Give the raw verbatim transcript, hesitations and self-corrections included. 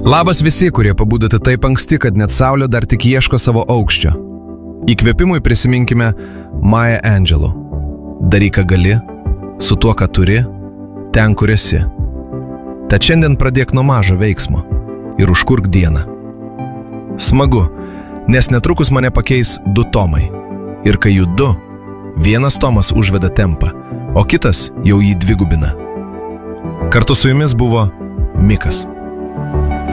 Labas visi, kurie pabudote taip anksti, kad net saulė dar tik ieško savo aukščio. Įkvėpimui prisiminkime Maya Angelou. Daryk, ką gali, su tuo, ką turi, ten, kur esi. Tad šiandien pradėk nuo mažo veiksmo ir užkurk dieną. Smagu, nes netrukus mane pakeis du tomai. Ir kai jų du, vienas tomas užveda tempą, o kitas jau jį dvigubina. Kartu su jumis buvo Mikas.